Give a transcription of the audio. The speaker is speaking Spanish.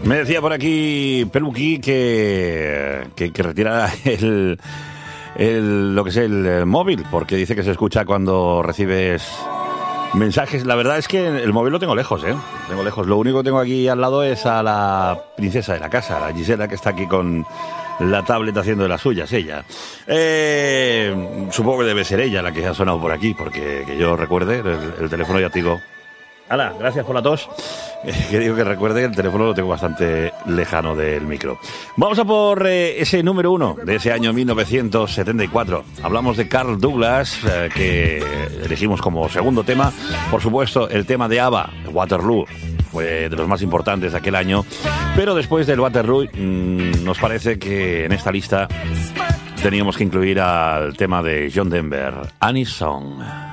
Me decía por aquí Peluqui que retirara lo que es el móvil, porque dice que se escucha cuando recibes mensajes. La verdad es que el móvil lo tengo lejos, Tengo lejos. Lo único que tengo aquí al lado es a la princesa de la casa, la Gisela, que está aquí con la tablet haciendo de las suyas, ella. Supongo que debe ser ella la que ha sonado por aquí, porque que yo recuerde, el teléfono, ya te digo. ¡Hala! Gracias por la tos. Que digo que recuerde que el teléfono lo tengo bastante lejano del micro. Vamos a por ese número 1 de ese año 1974. Hablamos de Carl Douglas, que elegimos como segundo tema. Por supuesto, el tema de ABBA, Waterloo, fue de los más importantes de aquel año. Pero después del Waterloo, nos parece que en esta lista teníamos que incluir al tema de John Denver, Annie's Song.